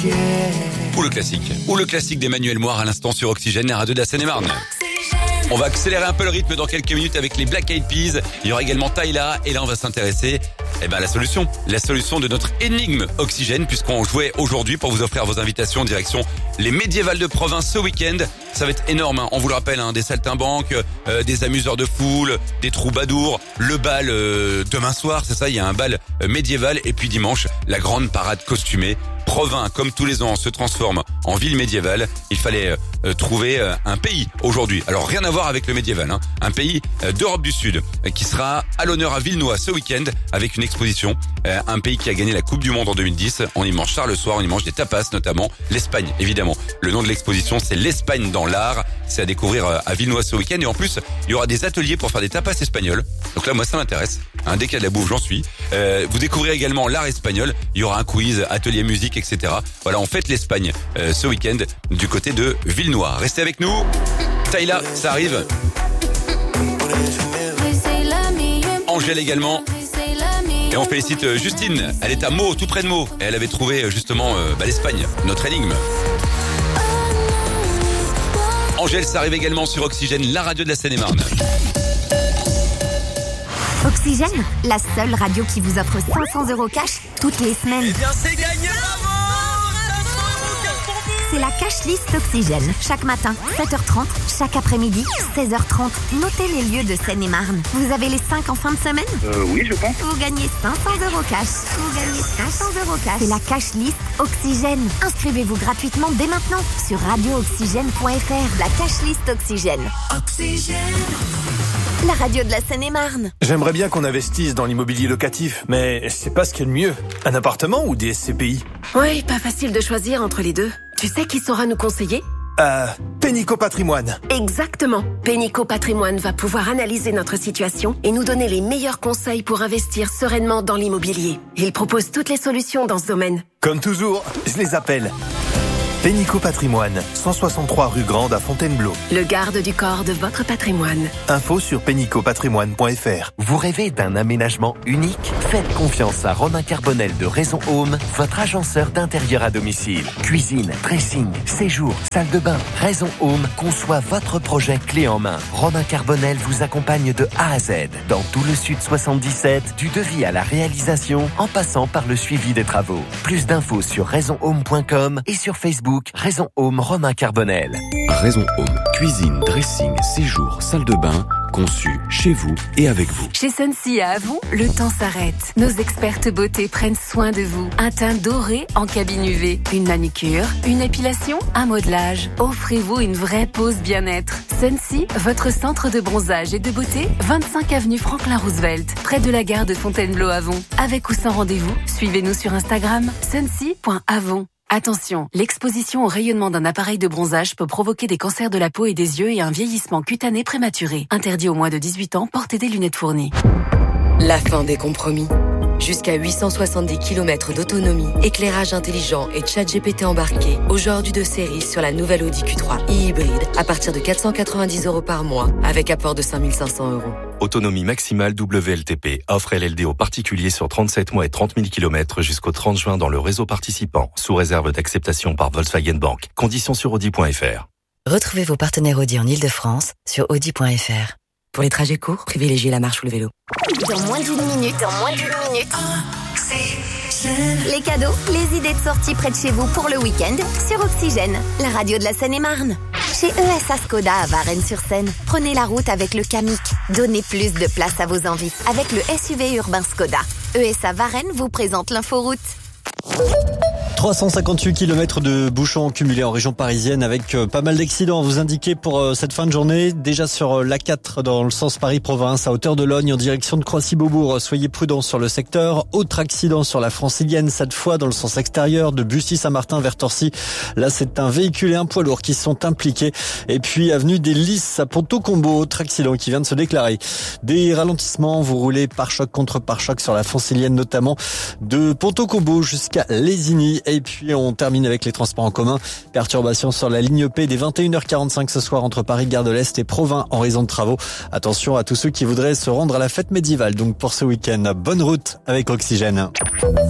Ou le classique d'Emmanuel Moire à l'instant sur Oxygène, la radio de la Seine-et-Marne. On va accélérer un peu le rythme dans quelques minutes avec les Black Eyed Peas. Il y aura également Tyla et là on va s'intéresser à la solution de notre énigme Oxygène, puisqu'on jouait aujourd'hui pour vous offrir vos invitations en direction les médiévales de province ce week-end. Ça va être énorme, hein. On vous le rappelle, hein, des saltimbanques, des amuseurs de foule, des troubadours, le bal demain soir, c'est ça, il y a un bal médiéval et puis dimanche, la grande parade costumée. Provins, comme tous les ans, se transforme en ville médiévale. Il fallait trouver un pays aujourd'hui. Alors rien à voir avec le médiéval, hein. Un pays d'Europe du Sud qui sera à l'honneur à Villenoix ce week-end avec une exposition. Un pays qui a gagné la Coupe du Monde en 2010. On y mange tard le soir, on y mange des tapas notamment. L'Espagne, évidemment. Le nom de l'exposition, c'est l'Espagne dans l'art. C'est à découvrir à Villenoix ce week-end. Et en plus, il y aura des ateliers pour faire des tapas espagnols. Donc là, moi, ça m'intéresse. Dès qu'il y a de la bouffe, j'en suis. Vous découvrirez également l'art espagnol. Il y aura un quiz, atelier musique, etc. Voilà, on fête l'Espagne ce week-end du côté de Villenoix. Restez avec nous. Tyla, ça arrive. Angèle également. Et on félicite Justine. Elle est à Meaux, tout près de Meaux. Et elle avait trouvé justement l'Espagne, notre énigme. Angèle, ça arrive également sur Oxygène, la radio de la Seine-et-Marne. Oxygène, la seule radio qui vous offre 500 € cash toutes les semaines. Eh bien, c'est gagné, bravo! 500 € cash pour vous! C'est la cash list Oxygène. Chaque matin, 7h30, chaque après-midi, 16h30. Notez les lieux de Seine-et-Marne. Vous avez les 5 en fin de semaine? Oui, je pense. Vous gagnez 500 € cash. Vous gagnez 500 € cash. C'est la cash list Oxygène. Inscrivez-vous gratuitement dès maintenant sur radiooxygène.fr. La cash list Oxygène. Oxygène. La radio de la Seine-et-Marne. J'aimerais bien qu'on investisse dans l'immobilier locatif, mais c'est pas ce qu'il y a de mieux. Un appartement ou des SCPI? Oui, pas facile de choisir entre les deux. Tu sais qui saura nous conseiller? Pénico Patrimoine. Exactement. Pénico Patrimoine va pouvoir analyser notre situation et nous donner les meilleurs conseils pour investir sereinement dans l'immobilier. Il propose toutes les solutions dans ce domaine. Comme toujours, je les appelle. Pénico Patrimoine, 163 rue Grande à Fontainebleau. Le garde du corps de votre patrimoine. Info sur pénicopatrimoine.fr. Vous rêvez d'un aménagement unique? Faites confiance à Romain Carbonel de Raison Home, votre agenceur d'intérieur à domicile. Cuisine, dressing, séjour, salle de bain. Raison Home conçoit votre projet clé en main. Romain Carbonel vous accompagne de A à Z dans tout le Sud 77, du devis à la réalisation, en passant par le suivi des travaux. Plus d'infos sur raisonhome.com et sur Facebook. Raison Home Romain Carbonel. Raison Home, cuisine, dressing, séjour, salle de bain, conçu chez vous et avec vous. Chez Sensi à Avon, le temps s'arrête. Nos expertes beauté prennent soin de vous. Un teint doré en cabine UV, une manucure, une épilation, un modelage. Offrez-vous une vraie pause bien-être. Sensi, votre centre de bronzage et de beauté, 25 avenue Franklin Roosevelt, près de la gare de Fontainebleau-Avon. Avec ou sans rendez-vous, suivez-nous sur Instagram, sensi.avon. Attention, l'exposition au rayonnement d'un appareil de bronzage peut provoquer des cancers de la peau et des yeux et un vieillissement cutané prématuré. Interdit aux moins de 18 ans, portez des lunettes fournies. La fin des compromis. Jusqu'à 870 km d'autonomie, éclairage intelligent et ChatGPT embarqué. Aujourd'hui de série sur la nouvelle Audi Q3 e-hybride à partir de 490 € par mois avec apport de 5 500 €. Autonomie maximale WLTP. Offre LLD aux particuliers sur 37 mois et 30 000 km jusqu'au 30 juin dans le réseau participant, sous réserve d'acceptation par Volkswagen Bank. Conditions sur Audi.fr. Retrouvez vos partenaires Audi en Ile-de-France sur Audi.fr. Pour les trajets courts, privilégiez la marche ou le vélo. Dans moins d'une minute, les cadeaux, les idées de sortie près de chez vous pour le week-end sur Oxygène, la radio de la Seine-et-Marne. Chez ESA Skoda à Varennes-sur-Seine, prenez la route avec le Kamiq. Donnez plus de place à vos envies avec le SUV urbain Skoda. ESA Varennes vous présente l'inforoute. 358 km de bouchons cumulés en région parisienne avec pas mal d'accidents à vous indiquer pour cette fin de journée. Déjà sur l'A4 dans le sens Paris-Province à hauteur de Logne en direction de Croissy-Beaubourg. Soyez prudents sur le secteur. Autre accident sur la francilienne, cette fois dans le sens extérieur de Bussy-Saint-Martin vers Torcy. Là, c'est un véhicule et un poids lourd qui sont impliqués. Et puis avenue des Lys à Ponto-Combo, autre accident qui vient de se déclarer. Des ralentissements, vous roulez pare-choc contre pare-choc sur la francilienne notamment de Ponto-Combo jusqu'à Lésigny. Et puis on termine avec les transports en commun. Perturbations sur la ligne P dès 21h45 ce soir entre Paris-Gare de l'Est et Provins en raison de travaux. Attention à tous ceux qui voudraient se rendre à la fête médiévale. Donc pour ce week-end, bonne route avec Oxygène.